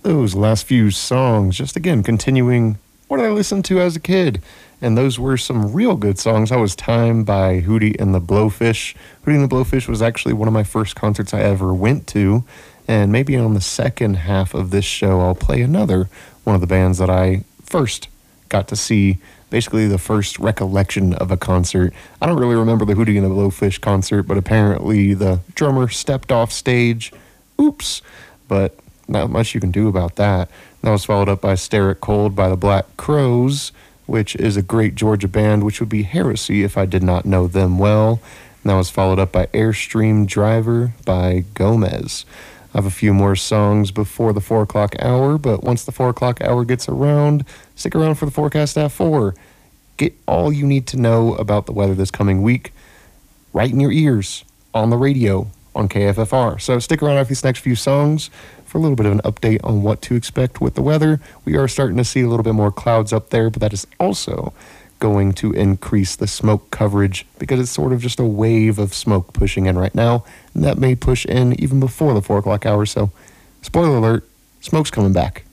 Those last few songs, just again, continuing what I listened to as a kid. And those were some real good songs. That was Time by Hootie and the Blowfish. Hootie and the Blowfish was actually one of my first concerts I ever went to. And maybe on the second half of this show, I'll play another one of the bands that I first got to see. Basically, the first recollection of a concert. I don't really remember the Hootie and the Blowfish concert, but apparently the drummer stepped off stage. Oops. But not much you can do about that. That was followed up by Stare It Cold by the Black Crowes, which is a great Georgia band, which would be heresy if I did not know them well. And that was followed up by Airstream Driver by Gomez. I have a few more songs before the 4 o'clock hour, but once the 4 o'clock hour gets around, stick around for the forecast at 4. Get all you need to know about the weather this coming week right in your ears on the radio on KFFR. So stick around after these next few songs for a little bit of an update on what to expect with the weather. We are starting to see a little bit more clouds up there, but that is also going to increase the smoke coverage because it's sort of just a wave of smoke pushing in right now, and that may push in even before the 4 o'clock hour. So spoiler alert, smoke's coming back.